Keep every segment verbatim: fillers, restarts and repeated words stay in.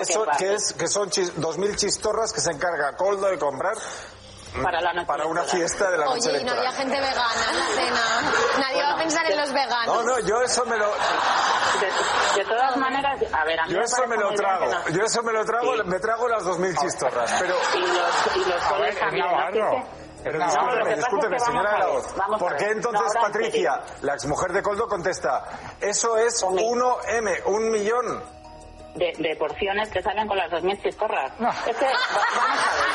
Eso, que, es, que son chis, dos mil chistorras que se encarga Koldo de comprar para, la noche para una fiesta de la noche Oye, electoral. Oye, no había gente vegana en la cena. Nadie bueno, va a pensar de, en los veganos. No, no, yo eso me lo... De, de todas maneras, a ver, a mí Yo me eso me lo trago, no... yo eso me lo trago, sí. me trago las dos mil chistorras, pero... Y los, y los coles también, ¿no? Pero no, discúlpeme, discúlpeme, es que señora de la Voz. ¿Por qué entonces no, Patricia, la exmujer de Koldo, contesta, eso es uno eme, un millón? De, de porciones que salen con las dos mil chistorras. No. Es que, vamos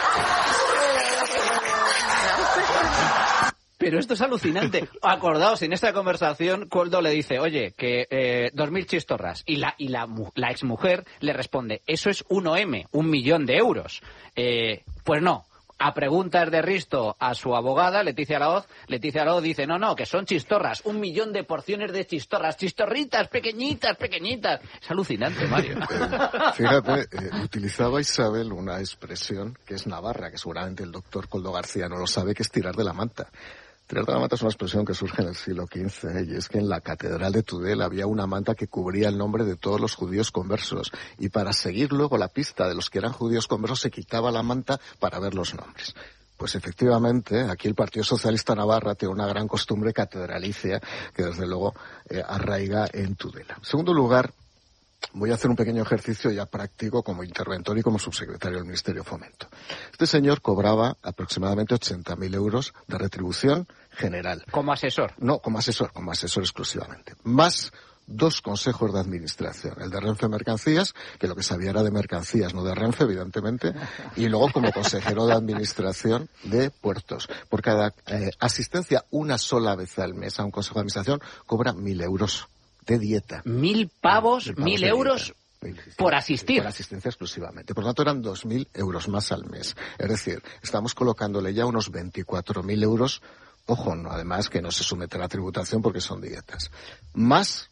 a ver. Pero esto es alucinante. Acordaos, en esta conversación, Koldo le dice, oye, que eh, dos mil chistorras. Y la y la, la exmujer le responde, eso es uno eme, un millón de euros. Eh, pues no. A preguntas de Risto a su abogada, Leticia Laoz, Leticia Laoz dice, no, no, que son chistorras, un millón de porciones de chistorras, chistorritas, pequeñitas, pequeñitas. Es alucinante, Mario. Eh, fíjate, eh, utilizaba Isabel una expresión que es navarra, que seguramente el doctor Koldo García no lo sabe, que es tirar de la manta. Tirar de la manta es una expresión que surge en el siglo quince, ¿eh? Y es que en la catedral de Tudela había una manta que cubría el nombre de todos los judíos conversos, y para seguir luego la pista de los que eran judíos conversos se quitaba la manta para ver los nombres. Pues efectivamente, aquí el Partido Socialista Navarra tiene una gran costumbre catedralicia que desde luego eh, arraiga en Tudela. En segundo lugar, voy a hacer un pequeño ejercicio ya práctico como interventor y como subsecretario del Ministerio de Fomento. Este señor cobraba aproximadamente ochenta mil euros de retribución general. ¿Como asesor? No, como asesor, como asesor exclusivamente. Más dos consejos de administración. El de Renfe Mercancías, que lo que sabía era de mercancías, no de Renfe, evidentemente, y luego como consejero de administración de puertos. Por cada eh, asistencia una sola vez al mes a un consejo de administración cobra mil euros. De dieta. Mil pavos, mil, mil euros dieta. por asistir. Por asistencia exclusivamente. Por lo tanto, eran dos mil euros más al mes. Es decir, estamos colocándole ya unos veinticuatro mil euros. Ojo, no, además que no se somete a la tributación porque son dietas. Más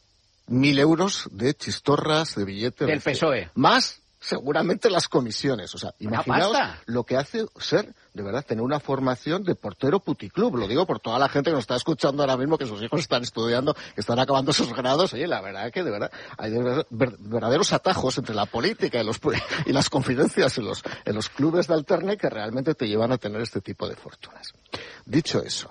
mil euros de chistorras, de billetes. Del P S O E. Más seguramente las comisiones. O sea, imaginaos lo que hace ser, de verdad, tener una formación de portero puticlub. Lo digo por toda la gente que nos está escuchando ahora mismo, que sus hijos están estudiando, que están acabando sus grados. Oye, la verdad que de verdad hay de verdad, ver, verdaderos atajos entre la política y, los, y las confidencias en los, en los clubes de alterne que realmente te llevan a tener este tipo de fortunas. Dicho eso,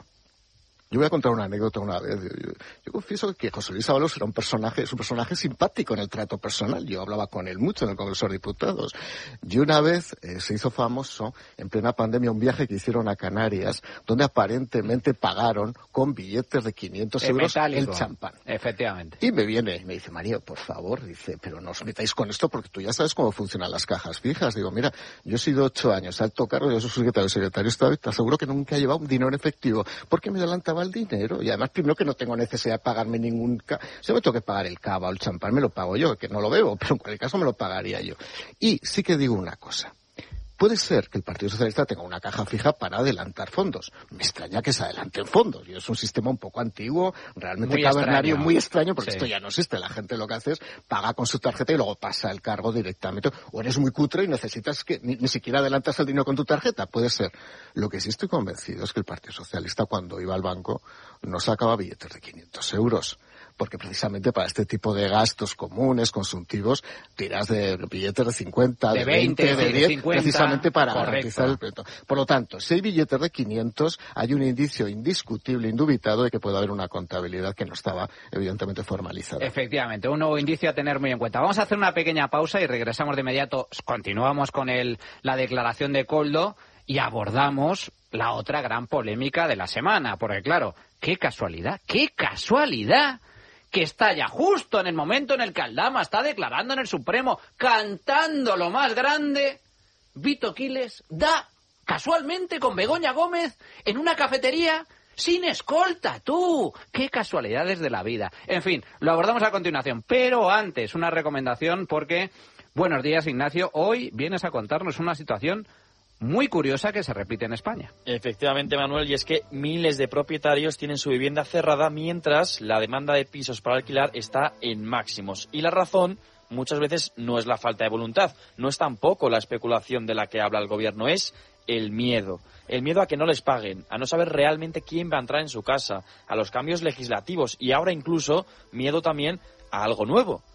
yo voy a contar una anécdota una vez. Yo, yo, yo confieso que José Luis Ábalos era un personaje, es un personaje simpático en el trato personal. Yo hablaba con él mucho en el Congreso de Diputados. Y una vez eh, se hizo famoso, en plena pandemia, un viaje que hicieron a Canarias, donde aparentemente pagaron con billetes de quinientos euros el champán. Efectivamente. Y me viene y me dice, Mario, por favor, dice, pero no os metáis con esto porque tú ya sabes cómo funcionan las cajas fijas. Digo, mira, yo he sido ocho años alto cargo, yo soy secretario, secretario Estado, y te aseguro que nunca he llevado un dinero en efectivo, porque me adelantaba el dinero, y además primero que no tengo necesidad de pagarme ningún ca... si me tengo que pagar el cava o el champán me lo pago yo, que no lo bebo, pero en cualquier caso me lo pagaría yo. Y sí que digo una cosa, puede ser que el Partido Socialista tenga una caja fija para adelantar fondos. Me extraña que se adelanten fondos. Y es un sistema un poco antiguo, realmente muy cavernario, extraño. muy extraño, porque sí. Esto ya no existe. La gente lo que hace es paga con su tarjeta y luego pasa el cargo directamente. O eres muy cutre y necesitas que ni, ni siquiera adelantas el dinero con tu tarjeta. Puede ser. Lo que sí estoy convencido es que el Partido Socialista, cuando iba al banco, no sacaba billetes de quinientos euros. Porque precisamente para este tipo de gastos comunes, consultivos, tiras de billetes de cincuenta, de, de veinte, de diez, de cincuenta, precisamente para correcto. Garantizar el proyecto. Por lo tanto, si hay billetes de quinientos, hay un indicio indiscutible, indubitado, de que puede haber una contabilidad que no estaba, evidentemente, formalizada. Efectivamente, un nuevo indicio a tener muy en cuenta. Vamos a hacer una pequeña pausa y regresamos de inmediato. Continuamos con el, la declaración de Koldo y abordamos la otra gran polémica de la semana. Porque, claro, qué casualidad, qué casualidad que estalla justo en el momento en el que Aldama está declarando en el Supremo, cantando lo más grande, Vito Quiles da casualmente con Begoña Gómez en una cafetería sin escolta, tú. Qué casualidades de la vida. En fin, lo abordamos a continuación, pero antes una recomendación porque, buenos días Ignacio, hoy vienes a contarnos una situación muy curiosa que se repite en España. Efectivamente, Manuel, y es que miles de propietarios tienen su vivienda cerrada mientras la demanda de pisos para alquilar está en máximos. Y la razón muchas veces no es la falta de voluntad, no es tampoco la especulación de la que habla el gobierno, es el miedo. El miedo a que no les paguen, a no saber realmente quién va a entrar en su casa, a los cambios legislativos y ahora incluso miedo también a algo nuevo,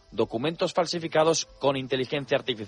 documentos falsificados con inteligencia artificial.